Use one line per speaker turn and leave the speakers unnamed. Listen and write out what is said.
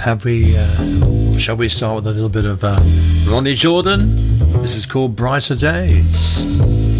Have we? Shall we start with a little bit of Ronnie Jordan? This is called Brighter Days.